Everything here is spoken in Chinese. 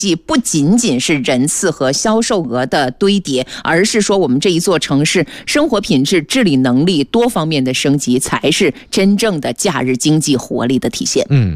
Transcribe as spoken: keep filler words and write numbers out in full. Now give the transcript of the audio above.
不仅仅是人次和销售额的堆叠，而是说我们这一座城市生活品质、治理能力多方面的升级，才是真正的假日经济活力的体现。 嗯。